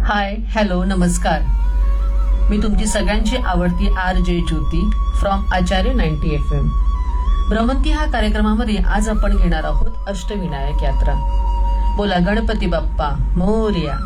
हाय, hello, नमस्कार. मी तुमची सगळ्यांची आवडती RJ Jyoti from Acharya 90 FM. भ्रमंती हा कार्यक्रमामध्ये आज आपण घेणार आहोत अष्टविनायक यात्रा. बोला गणपती बाप्पा मोरया.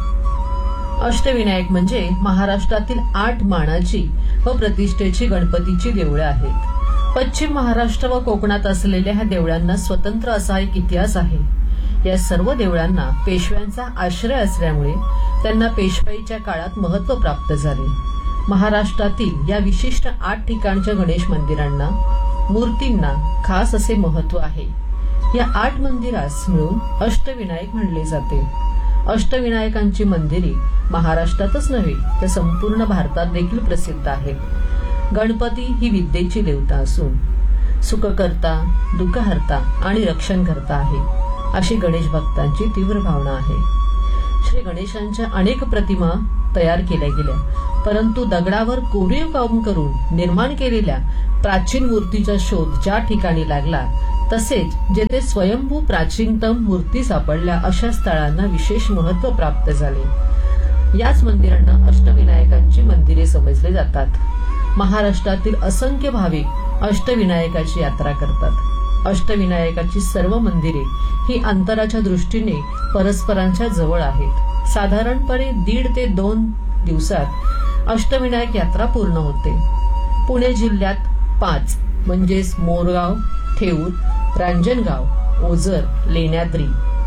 अष्टविनायक म्हणजे महाराष्ट्रातील 8 मानाची व प्रतिष्ठेची गणपतीची देवळे आहेत. पश्चिम महाराष्ट्र व कोकणात असलेल्या ह्या देवळांना स्वतंत्र असा एक इतिहास आहे. या सर्व देवळांना पेशव्यांचा आश्रय असल्यामुळे त्यांना पेशवाईच्या काळात महत्त्व प्राप्त झाले. महाराष्ट्रातील या विशिष्ट 8 ठिकाणच्या गणेश मंदिरांना, मूर्तींना खास असे महत्त्व आहे. या 8 मंदिरास मिळून अष्टविनायक म्हणले जाते. अष्टविनायकांची मंदिरे महाराष्ट्रातच नव्हे तर संपूर्ण भारतात देखील प्रसिद्ध आहेत. गणपती ही विद्येची देवता असून सुखकर्ता, दुःखहर्ता आणि रक्षणकर्ता आहे अशी गणेश भक्तांची तीव्र भावना आहे. श्री गणेशांच्या अनेक प्रतिमा तयार केल्या गेल्या, परंतु दगडावर कोरीव काम करून निर्माण केलेल्या प्राचीन मूर्तीचा शोध ज्या ठिकाणी लागला, तसेच जेथे स्वयंभू प्राचीनतम मूर्ती सापडल्या अशा स्थळांना विशेष महत्त्व प्राप्त झाले. याच मंदिरांना अष्टविनायकांची मंदिरे समजले जातात. महाराष्ट्रातील असंख्य भाविक अष्टविनायकाची यात्रा करतात. अष्टविनायकाची सर्व मंदिरे ही अंतराच्या दृष्टीने परस्परांच्या जवळ आहेत. साधारणपणे 1.5 ते 2 दिवसात अष्टविनायक यात्रा पूर्ण होते. पुणे जिल्ह्यात 5 म्हणजेच मोरगाव, थेऊर, रांजणगाव, ओझर, लेण्याद्री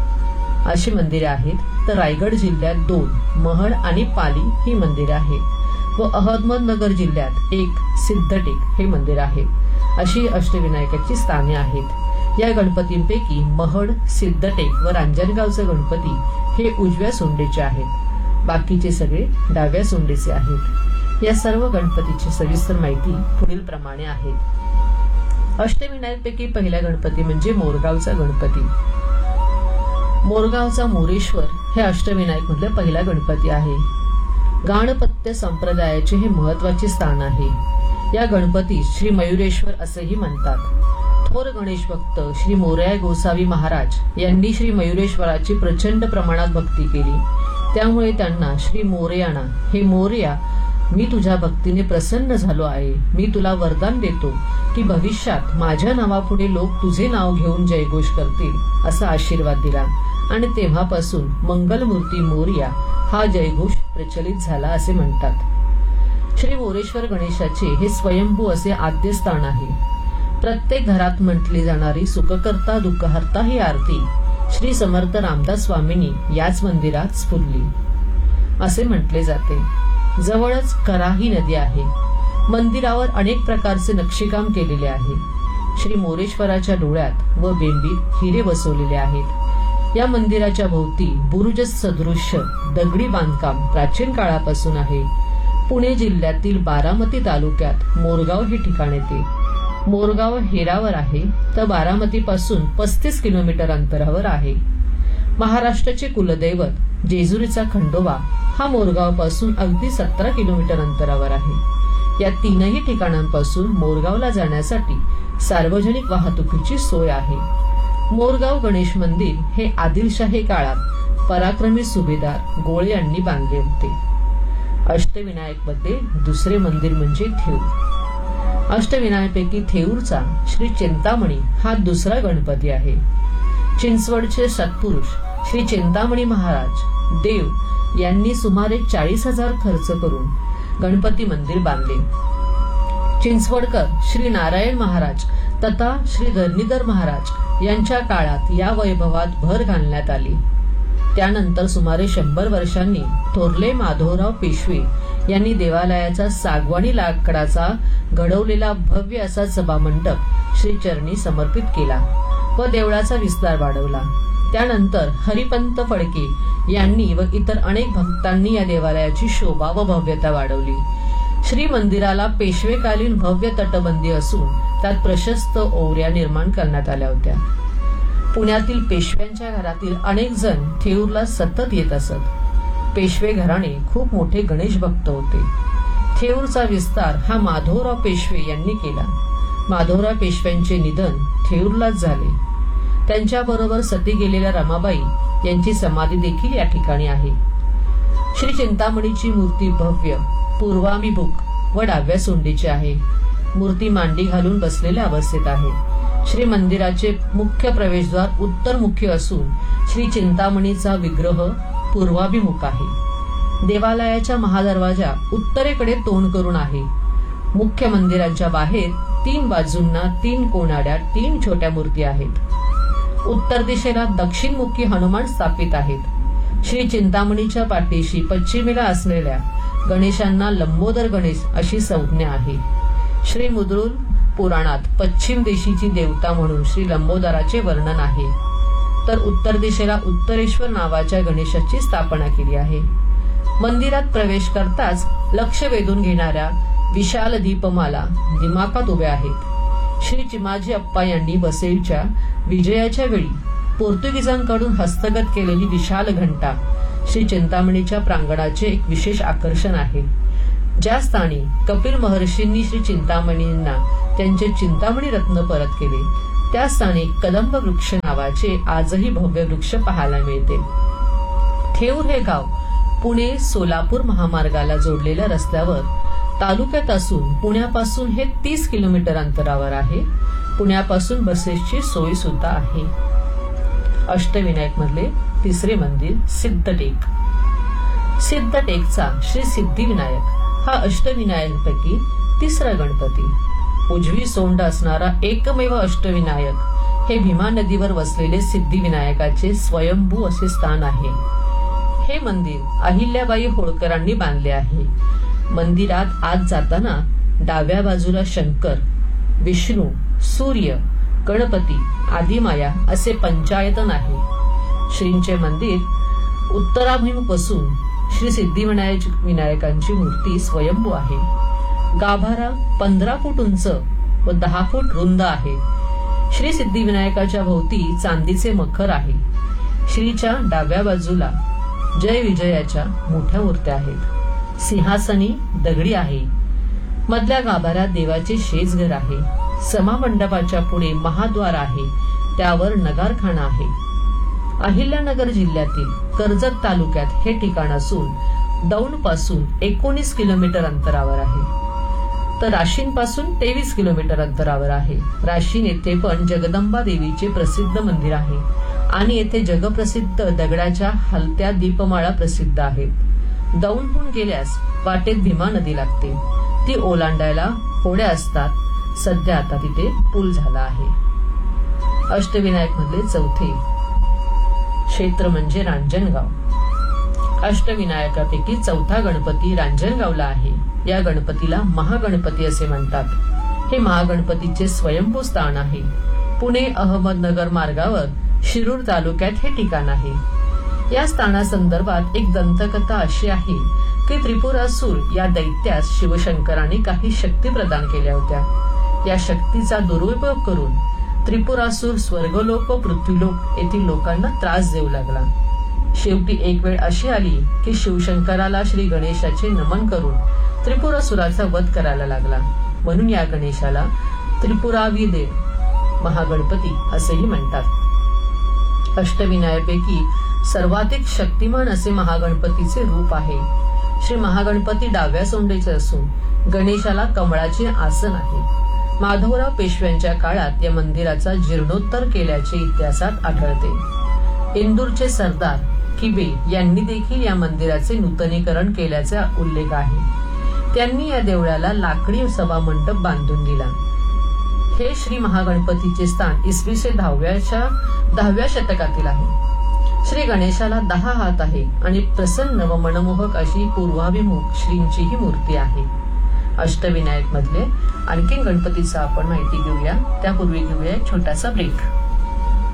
अशी मंदिरे आहेत. तर रायगड जिल्ह्यात 2 महड आणि पाली ही मंदिरे आहेत व अहमदनगर जिल्ह्यात 1 सिद्धटेक हे मंदिर आहे. अशी अष्टविनायकाची स्थाने आहेत. या गणपतींपैकी महड, सिद्धटेक व रांजणगावचे गणपती हे उजव्या सोंडेचे आहेत. बाकीचे सगळे डाव्या सोंडेचे आहेत. या सर्व गणपतीची सविस्तर माहिती पुढील प्रमाणे आहे. अष्टविनायकपैकी पहिला गणपती म्हणजे मोरगावचा गणपती. मोरगावचा मोरेश्वर हे अष्टविनायक मधले पहिला गणपती आहे. गाणपत्य संप्रदायाचे हे महत्वाचे स्थान आहे. या गणपतीस श्री मयुरेश्वर असेही म्हणतात. थोर गणेश भक्त श्री मोरया गोसावी महाराज यांनी श्री मयुरेश्वराची प्रचंड प्रमाणात भक्ती केली. त्यामुळे त्यांना श्री मोरयाना, हे मोरया, मी तुझ्या भक्तीने प्रसन्न झालो आहे. मी तुला वरदान देतो की भविष्यात माझ्या नावापुढे लोक तुझे नाव घेऊन जयघोष करतील असा आशीर्वाद दिला आणि तेव्हापासून मंगलमूर्ती मोरया हा जयघोष प्रचलित झाला असे म्हणतात. श्री मोरेश्वर गणेशाचे हे स्वयंभू असे आद्य स्थान आहे. प्रत्येक घरात म्हटली जाणारी सुखकर्ता दुःखहर्ता ही आरती श्री समर्थ रामदास स्वामींनी याच मंदिरात स्फुरली असे म्हटले जाते. जवळच कराही नदी आहे. मंदिरावर अनेक प्रकारचे नक्षीकाम केलेले आहे. श्री मोरेश्वराच्या डोळ्यात व बेंबीत हिरे बसवलेले आहेत. या मंदिराच्या भोवती बुरुज सदृश्य दगडी बांधकाम प्राचीन काळापासून आहे. पुणे जिल्ह्यातील बारामती तालुक्यात मोरगाव हे ठिकाण येते. मोरगाव हेरावर आहे तर बारामतीपासून 35 किलोमीटर अंतरावर आहे. महाराष्ट्राचे कुलदैवत जेजुरीचा खंडोबा हा मोरगाव पासून अगदी 17 किलोमीटर अंतरावर आहे. या 3ही ठिकाणांपासून मोरगावला जाण्यासाठी सार्वजनिक वाहतुकीची सोय आहे. मोरगाव गणेश मंदिर हे आदिलशाही काळात पराक्रमी सुभेदार गोळे यांनी बांधले होते. अष्टविनायक मध्ये दुसरे मंदिर म्हणजे थेऊर. अष्टविनायकपैकी थेऊरचा श्री चिंतामणी हा दुसरा गणपती आहे. चिंचवडचे सत्पुरुष श्री चिंतामणी महाराज देव यांनी सुमारे 40,000 खर्च करून गणपती मंदिर बांधले. चिंचवडकर श्री नारायण महाराज तथा श्री धरणीधर महाराज यांच्या काळात या वैभवात भर घालण्यात आली. त्यानंतर सुमारे 100 वर्षांनी थोरले माधवराव पेशवे यांनी देवालयाचा सागवानी लाकडाचा घडवलेला भव्य असा सभामंडप श्री चरणी समर्पित केला व देवळाचा विस्तार वाढवला. त्यानंतर हरिपंत फडके यांनी व इतर अनेक भक्तांनी या देवालयाची शोभा व भव्यता वाढवली. श्री मंदिराला पेशवेकालीन भव्य तटबंदी असून त्यात प्रशस्त ओवऱ्या निर्माण करण्यात आल्या होत्या. पुण्यातील पेशव्यांच्या घरातील अनेक जण थेऊरला सतत येत असत. पेशवे घराणे खूप मोठे गणेश भक्त होते. थेऊरचा विस्तार हा माधवराव पेशवे यांनी केला. माधवराव पेशव्यांचे निधन थेऊरलाच झाले. त्यांच्याबरोबर सती गेलेल्या रमाबाई यांची समाधी देखील या ठिकाणी आहे. श्री चिंतामणीची मूर्ती भव्य पूर्वाभिमुख व डाव्या सोंडीची आहे. मूर्ती मांडी घालून बसलेल्या अवस्थेत आहे. श्री मंदिराचे मुख्य प्रवेशद्वार उत्तरमुखी असून श्री चिंतामणीचा विग्रह पूर्वाभिमुख आहे. देवालयाच्या महादरवाजा उत्तरेकडे तोंड करून आहे. मुख्य मंदिराच्या बाहेर 3 बाजूंना 3 कोनाड्या 3 छोट्या मूर्ती आहेत. उत्तर दिशेला दक्षिणमुखी हनुमान स्थापित आहेत. श्री चिंतामणीच्या पाठीशी पश्चिमेला असलेल्या गणेशांना लंबोदर गणेश अशी संज्ञा आहे. श्री मुद्रुल पुराणात पश्चिम दिशेची देवता म्हणून श्री लंबोदराचे वर्णन आहे, तर उत्तर दिशेला उत्तरेश्वर नावाच्या गणेशाची स्थापना केली आहे. मंदिरात प्रवेश करताच लक्ष वेधून घेणाऱ्या विशाल दीपमाला दिमाखात उभ्या आहेत. श्री चिमाजी अप्पा यांनी वसईच्या विजयाच्या वेळी पोर्तुगीजांकडून हस्तगत केलेली विशाल घंटा श्री चिंतामणीच्या प्रांगणाचे एक विशेष आकर्षण आहे. ज्या स्थानी कपिल महर्षींनी श्री चिंतामणींना त्यांचे चिंतामणी रत्न परत केले, त्या स्थानी कदंब वृक्ष नावाचे आजही भव्य वृक्ष पाहायला मिळते. थेऊर हे गाव पुणे सोलापूर महामार्गाला जोडलेल्या रस्त्यावर तालुक्यात असून पुण्यापासून हे 30 किलोमीटर अंतरावर आहे. पुण्यापासून बसेसची सोय सुद्धा आहे. अष्टविनायक मधले तिसरे मंदिर सिद्धटेक. सिद्धटेकचा श्री सिद्धिविनायक हा अष्टविनायकांपैकी तिसरा गणपती. उजवी सोंड असणारा एकमेव अष्टविनायक हे भीमा नदीवर वसलेले सिद्धिविनायकाचे स्वयंभू असे स्थान आहे. हे मंदिर अहिल्याबाई होळकरांनी बांधले आहे. मंदिरात आत जाताना डाव्या बाजूला शंकर, विष्णू, सूर्य, गणपती, आदिमाया असे पंचायतन आहे. श्रींचे मंदिर उत्तराभिमुख असून श्री सिद्धिविनायकांची मूर्ती स्वयंभू आहे. गाभारा 15 फूट उंच व 10 फूट रुंद आहे. श्री सिद्धिविनायकाच्या भोवती चांदीचे मखर आहे. श्रीच्या डाव्या बाजूला जय विजयाच्या मोठ्या मूर्त्या आहेत. सिंहासनी दगडी आहे. मधल्या गाभाऱ्यात देवाचे शेजघर आहे. समामंडपाच्या पुढे महाद्वार आहे. त्यावर नगारखाना आहे. अहिल्यानगर जिल्ह्यातील कर्जत तालुक्यात हे ठिकाण असून दौंड पासून 19 किलोमीटर अंतरावर आहे, तर राशीन पासून 23 किलोमीटर अंतरावर आहे. राशीन येथे पण जगदंबा देवीचे प्रसिद्ध मंदिर आहे आणि येथे जगप्रसिद्ध दगडाच्या हलत्या दीपमाळा प्रसिद्ध आहेत. दौंडहून गेल्यास वाटेत भीमा नदी लागते. ती ओलांडायला होड्या असतात. सध्या आता तिथे पूल झाला आहे. अष्टविनायक मधले चौथे क्षेत्र म्हणजे रांजणगाव. अष्टविनायकापैकी चौथा गणपती रांजणगावला आहे. या गणपतीला महागणपती असे म्हणतात. हे महागणपतीचे स्वयंभू स्थान आहे. पुणे अहमदनगर मार्गावर शिरूर तालुक्यात हे ठिकाण आहे. या स्थानासंदर्भात एक दंतकथा अशी आहे की त्रिपुरासूर या दैत्यास शिवशंकराने काही शक्ती प्रदान केल्या होत्या. या शक्तीचा दुरुपयोग करून त्रिपुरासूर स्वर्गलोक व पृथ्वीलोक येथील लोकांना त्रास देऊ लागला. शेवटी एक वेळ अशी आली की शिवशंकराला श्री गणेशाचे नमन करून त्रिपुरासुराचा वध करायला लागला. म्हणून या गणेशाला त्रिपुराविदेव महागणपती असेही म्हणतात. अष्टविनायकापैकी सर्वाधिक शक्तिमान असे महागणपतीचे रूप आहे. श्री महागणपती डाव्या सोंडेचे असून गणेशाला कमळाचे आसन आहे. माधवराव पेशव्यांच्या काळात या मंदिराचा जीर्णोत्तर केल्याचे इतिहासात आढळते. इंदूरचे सरदार किबे यांनी देखील या मंदिराचे नूतनीकरण केल्याचा उल्लेख आहे. त्यांनी या देवळाला लाकडी सभामंडप बांधून दिला. हे श्री महागणपतीचे स्थान इसवी सन 10व्या शतकातील आहे. श्री गणेशाला 10 हात आहे आणि प्रसन्न व मनमोहक अशी पूर्वाभिमुख श्रींची ही मूर्ती आहे. अष्टविनायक मधले आणखी गणपतीचा आपण माहिती घेऊया. त्यापूर्वी घेऊया एक छोटासा ब्रेक.